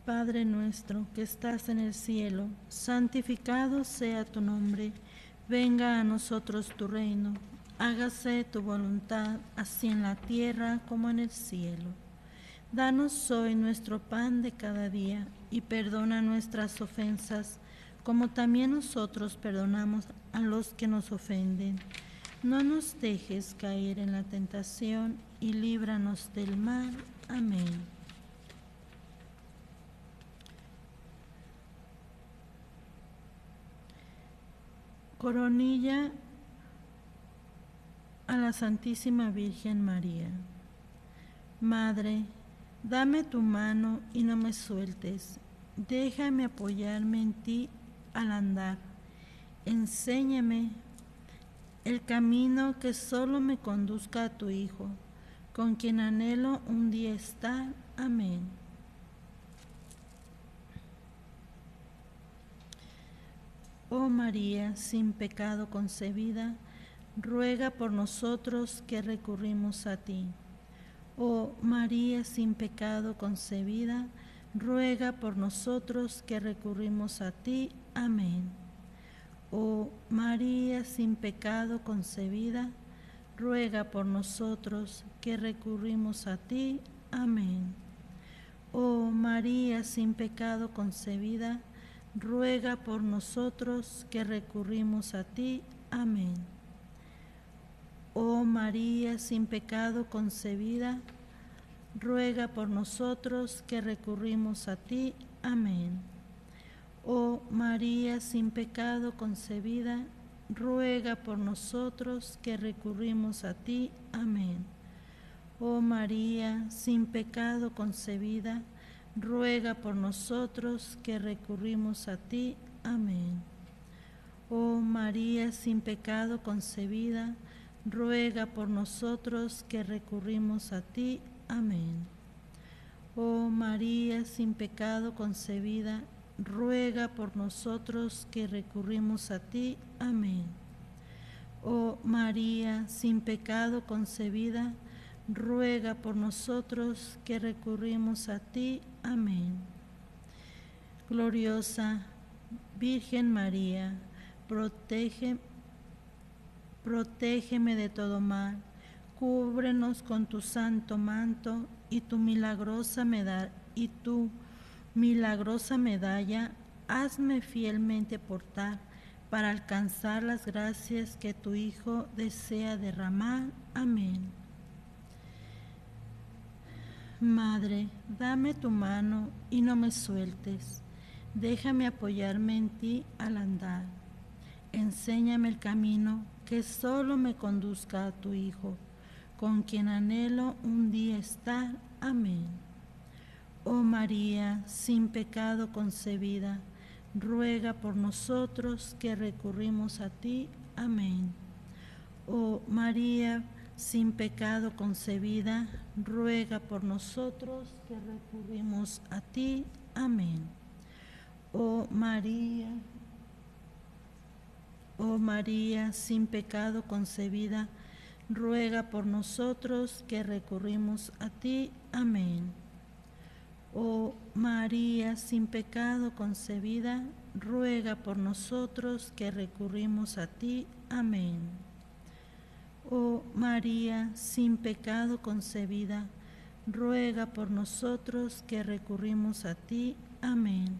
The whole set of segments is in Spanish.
Padre nuestro que estás en el cielo, santificado sea tu nombre. Venga a nosotros tu reino. Hágase tu voluntad, así en la tierra como en el cielo. Danos hoy nuestro pan de cada día y perdona nuestras ofensas, como también nosotros perdonamos a los que nos ofenden. No nos dejes caer en la tentación y líbranos del mal. Amén. Coronilla a la Santísima Virgen María. Madre, dame tu mano y no me sueltes. Déjame apoyarme en ti al andar. Enséñame el camino que solo me conduzca a tu Hijo, con quien anhelo un día estar. Amén. Oh María, sin pecado concebida, ruega por nosotros que recurrimos a ti. Oh María, sin pecado concebida, ruega por nosotros que recurrimos a ti. Amén. Oh María, sin pecado concebida, ruega por nosotros que recurrimos a ti. Amén. Oh María, sin pecado concebida, ruega por nosotros que recurrimos a ti. Amén. Oh María, sin pecado concebida, ruega por nosotros que recurrimos a ti. Amén. Oh María, sin pecado concebida, ruega por nosotros que recurrimos a ti. Amén. Oh María, sin pecado concebida, ruega por nosotros que recurrimos a ti. Amén. Oh María, sin pecado concebida, ruega por nosotros que recurrimos a ti. Amén. Oh María, sin pecado concebida, ruega por nosotros que recurrimos a ti. Amén. Oh María, sin pecado concebida, ruega por nosotros que recurrimos a ti. Amén. Gloriosa Virgen María, protégeme de todo mal, cúbrenos con tu santo manto y tu milagrosa medalla, hazme fielmente portar para alcanzar las gracias que tu Hijo desea derramar. Amén. Madre, dame tu mano y no me sueltes. Déjame apoyarme en ti al andar. Enséñame el camino que solo me conduzca a tu Hijo, con quien anhelo un día estar. Amén. Oh María, sin pecado concebida, ruega por nosotros que recurrimos a ti. Amén. Oh María, sin pecado concebida, ruega por nosotros que recurrimos a ti. Amén. Oh María, sin pecado concebida, ruega por nosotros que recurrimos a ti. Amén. Oh María, sin pecado concebida, ruega por nosotros que recurrimos a ti. Amén. Oh María, sin pecado concebida, ruega por nosotros que recurrimos a ti. Amén.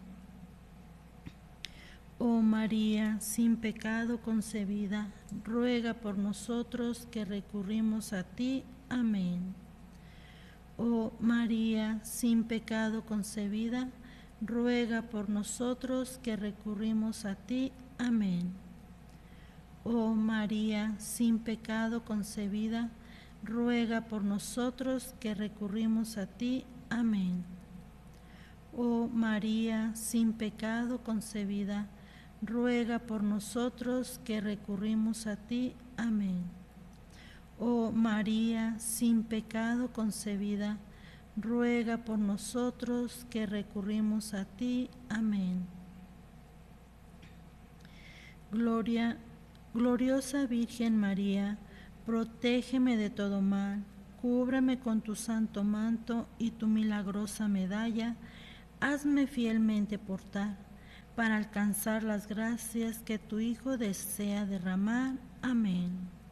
Oh María, sin pecado concebida, ruega por nosotros que recurrimos a ti. Amén. Oh María, sin pecado concebida, ruega por nosotros que recurrimos a ti. Amén. Oh María, sin pecado concebida, ruega por nosotros que recurrimos a ti. Amén. Oh María, sin pecado concebida, ruega por nosotros que recurrimos a ti. Amén. Oh María, sin pecado concebida, ruega por nosotros que recurrimos a ti. Amén. Gloriosa Virgen María, protégeme de todo mal, cúbreme con tu santo manto y tu milagrosa medalla, hazme fielmente portar para alcanzar las gracias que tu Hijo desea derramar. Amén.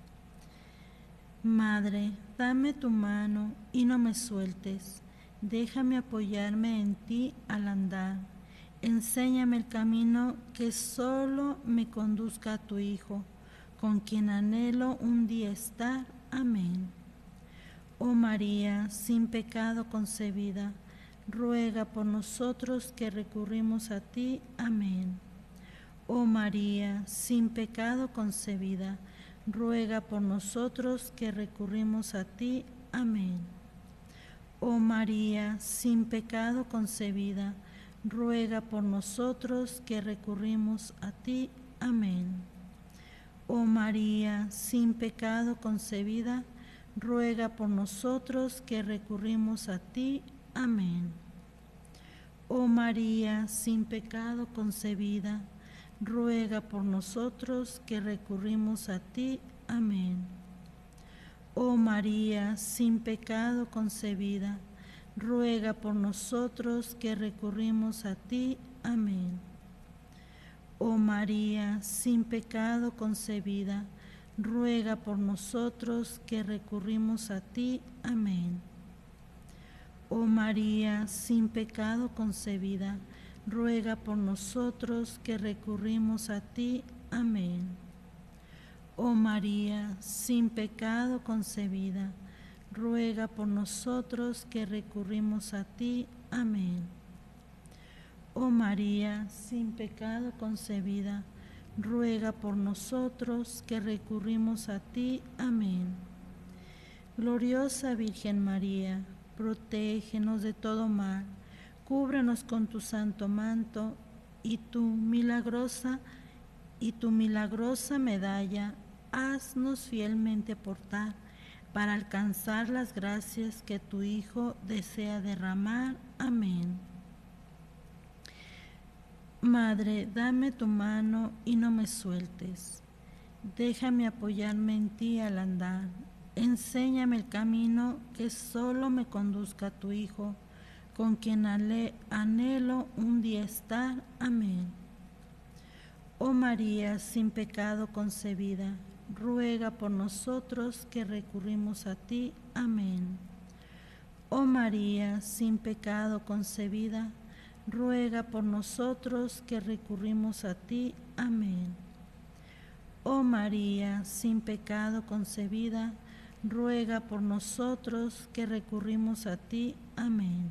Madre, dame tu mano y no me sueltes. Déjame apoyarme en ti al andar. Enséñame el camino que solo me conduzca a tu Hijo, con quien anhelo un día estar. Amén. Oh María, sin pecado concebida, ruega por nosotros que recurrimos a ti. Amén. Oh María, sin pecado concebida, ruega por nosotros que recurrimos a ti. Amén. Oh María, sin pecado concebida, ruega por nosotros que recurrimos a ti. Amén. Oh María, sin pecado concebida, ruega por nosotros que recurrimos a ti. Amén. Oh María, sin pecado concebida, ruega por nosotros que recurrimos a ti. Amén. Oh María, sin pecado concebida, ruega por nosotros que recurrimos a ti. Amén. Oh María, sin pecado concebida, ruega por nosotros que recurrimos a ti. Amén. Oh María, sin pecado concebida, ruega por nosotros que recurrimos a ti. Amén. Oh María, sin pecado concebida, ruega por nosotros que recurrimos a ti. Amén. Oh María, sin pecado concebida, ruega por nosotros que recurrimos a ti. Amén. Gloriosa Virgen María, protégenos de todo mal, cúbrenos con tu santo manto y tu milagrosa medalla, haznos fielmente portar para alcanzar las gracias que tu Hijo desea derramar. Amén. Madre, dame tu mano y no me sueltes. Déjame apoyarme en ti al andar. Enséñame el camino que solo me conduzca a tu Hijo, con quien anhelo un día estar. Amén. Oh María, sin pecado concebida, ruega por nosotros que recurrimos a ti. Amén. Oh María, sin pecado concebida, ruega por nosotros que recurrimos a ti. Amén. Oh María, sin pecado concebida, ruega por nosotros que recurrimos a ti. Amén.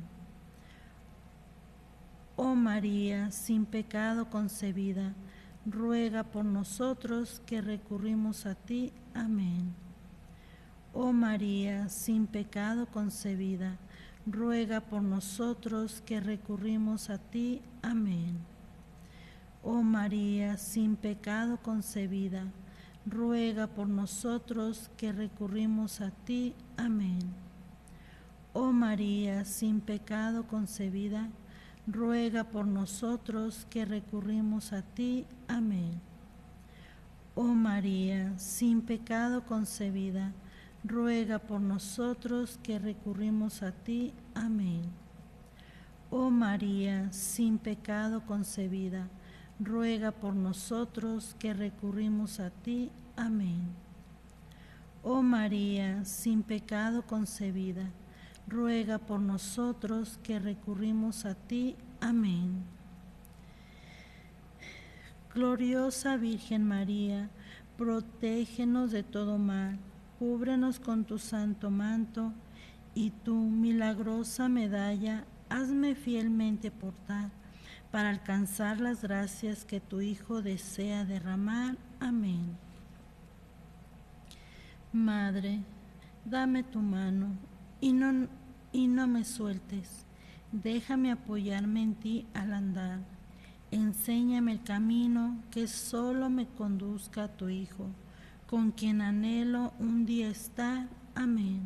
Oh María, sin pecado concebida, ruega por nosotros que recurrimos a ti. Amén. Oh María, sin pecado concebida, ruega por nosotros que recurrimos a ti. Amén. Oh María, sin pecado concebida, ruega por nosotros que recurrimos a ti. Amén. Oh María, sin pecado concebida, ruega por nosotros que recurrimos a ti. Amén. Oh María, sin pecado concebida, ruega por nosotros que recurrimos a ti. Amén. Oh María, sin pecado concebida, ruega por nosotros que recurrimos a ti. Amén. Oh María, sin pecado concebida, ruega por nosotros que recurrimos a ti. Amén. Gloriosa Virgen María, protégenos de todo mal, cúbrenos con tu santo manto y tu milagrosa medalla, hazme fielmente portar para alcanzar las gracias que tu Hijo desea derramar. Amén. Madre, dame tu mano y no me sueltes. Déjame apoyarme en ti al andar. Enséñame el camino que solo me conduzca a tu Hijo, con quien anhelo un día estar. Amén.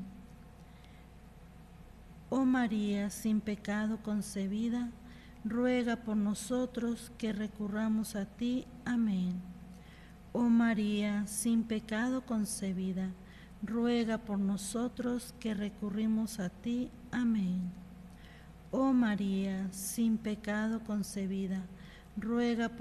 Oh María, sin pecado concebida, ruega por nosotros que recurramos a ti. Amén. Oh María, sin pecado concebida, ruega por nosotros que recurrimos a ti. Amén. Oh María, sin pecado concebida, ruega por